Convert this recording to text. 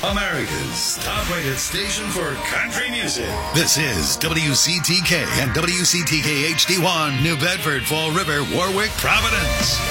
America's top-rated station for country music. This is WCTK and WCTK HD1, New Bedford, Fall River, Warwick, Providence.